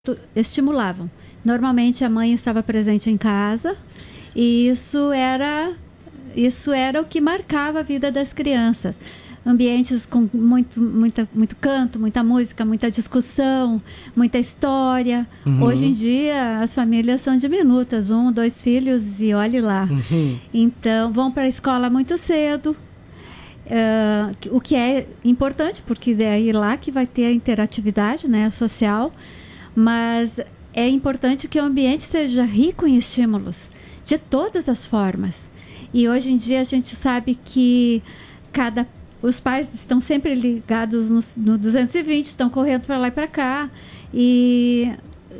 estimulavam. Normalmente a mãe estava presente em casa e isso era o que marcava a vida das crianças. Ambientes com muito canto, muita música, muita discussão, muita história. Hoje em dia as famílias são diminutas, 1, 2 filhos e olhe lá. Então vão para a escola muito cedo. O que é importante, porque é aí lá que vai ter a interatividade, né, social, mas é importante que o ambiente seja rico em estímulos, de todas as formas. E hoje em dia a gente sabe que os pais estão sempre ligados no 220, estão correndo para lá e para cá, e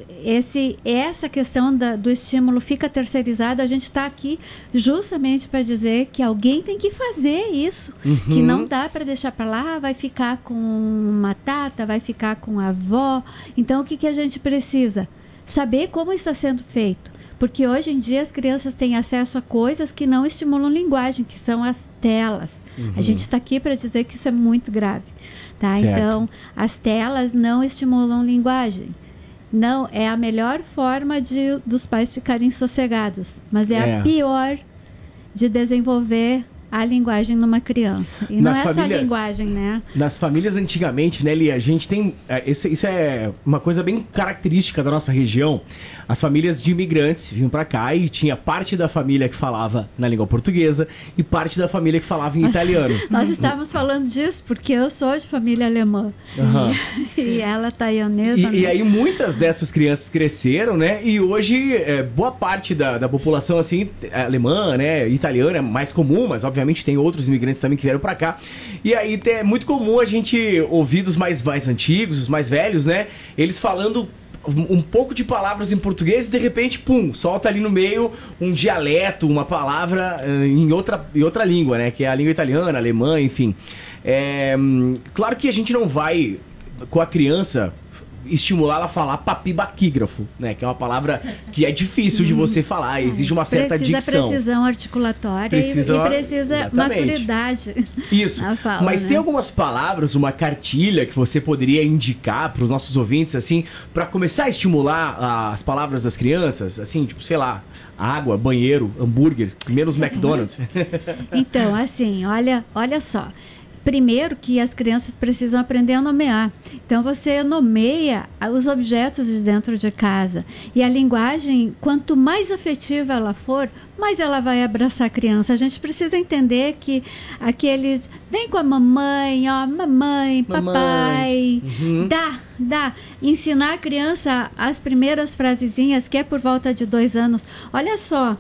essa questão do estímulo fica terceirizada. A gente está aqui justamente para dizer que alguém tem que fazer isso, que não dá para deixar para lá, vai ficar com uma tata, vai ficar com a avó. Então o que a gente precisa? Saber como está sendo feito, porque hoje em dia as crianças têm acesso a coisas que não estimulam linguagem, que são as telas. A gente está aqui para dizer que isso é muito grave, tá? Então as telas não estimulam linguagem. Não, é a melhor forma dos pais ficarem sossegados, mas é a pior de desenvolver a linguagem numa criança. E não é só a linguagem, né? Nas famílias antigamente, né, Lia, a gente tem... Isso é uma coisa bem característica da nossa região. As famílias de imigrantes vinham pra cá e tinha parte da família que falava na língua portuguesa e parte da família que falava em italiano. Nós estávamos falando disso porque eu sou de família alemã. E ela é taiwanesa. E aí muitas dessas crianças cresceram, né? E hoje boa parte da população, assim, alemã, né, italiana é mais comum, mas obviamente tem outros imigrantes também que vieram pra cá. E aí é muito comum a gente ouvir dos mais antigos, os mais velhos, né? Eles falando um pouco de palavras em português e de repente, pum, solta ali no meio um dialeto, uma palavra em outra língua, né? Que é a língua italiana, alemã, enfim. Claro que a gente não vai, com a criança, estimular ela a falar papibaquígrafo, né? Que é uma palavra que é difícil de você falar, exige uma certa dicção. Precisa precisão articulatória e precisa maturidade. Isso, fala, mas né? Tem algumas palavras, uma cartilha que você poderia indicar para os nossos ouvintes, assim, para começar a estimular as palavras das crianças, assim, tipo, sei lá, água, banheiro, hambúrguer, menos McDonald's. Então, assim, olha só. Primeiro que as crianças precisam aprender a nomear. Então você nomeia os objetos de dentro de casa. E a linguagem, quanto mais afetiva ela for, mais ela vai abraçar a criança. A gente precisa entender que aqueles... Vem com a mamãe, ó, mamãe, papai. Dá. Ensinar a criança as primeiras frasezinhas, que é por volta de 2 anos. Olha só,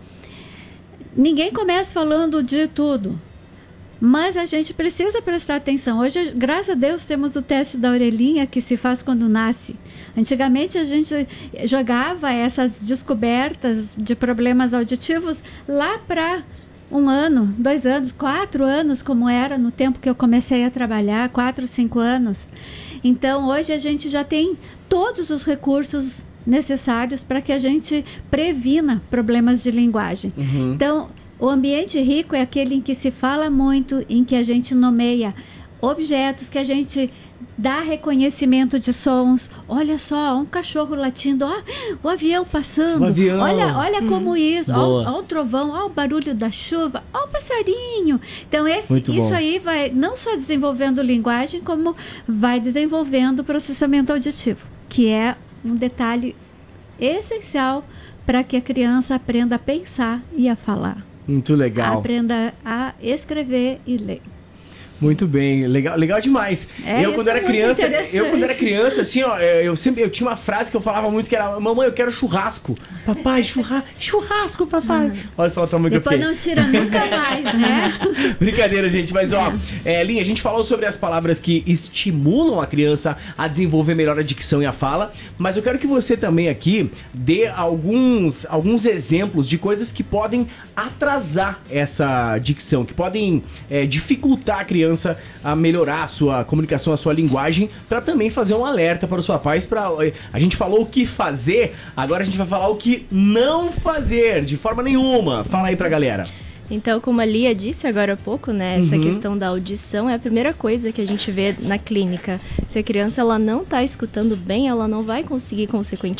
ninguém começa falando de tudo. Mas a gente precisa prestar atenção. Hoje, graças a Deus, temos o teste da orelhinha que se faz quando nasce. Antigamente, a gente jogava essas descobertas de problemas auditivos lá para 1 ano, 2 anos, 4 anos, como era no tempo que eu comecei a trabalhar, 4, 5 anos. Então, hoje a gente já tem todos os recursos necessários para que a gente previna problemas de linguagem. Então, o ambiente rico é aquele em que se fala muito, em que a gente nomeia objetos, que a gente dá reconhecimento de sons. Olha só, um cachorro latindo, ó, o avião passando. Olha como isso, ó o trovão, ó o barulho da chuva, ó o passarinho. Então isso aí vai não só desenvolvendo linguagem, como vai desenvolvendo processamento auditivo, que é um detalhe essencial para que a criança aprenda a pensar e a falar. Muito legal. Aprenda a escrever e ler. Muito bem, legal demais. Eu quando era criança, assim, ó, eu tinha uma frase que eu falava muito que era: mamãe, eu quero churrasco. Papai, churrasco, papai. Olha só o tamanho que eu fiquei. Depois não tira nunca mais, né? Brincadeira, gente, mas ó, Linha, a gente falou sobre as palavras que estimulam a criança a desenvolver melhor a dicção e a fala, mas eu quero que você também aqui dê alguns exemplos de coisas que podem atrasar essa dicção, que podem dificultar a criança a melhorar a sua comunicação, a sua linguagem, para também fazer um alerta para os papais. A gente falou o que fazer, agora a gente vai falar o que não fazer de forma nenhuma. Fala aí pra galera. Então, como a Lia disse agora há pouco, né, essa questão da audição é a primeira coisa que a gente vê na clínica. Se a criança ela não está escutando bem, ela não vai conseguir, consequentemente,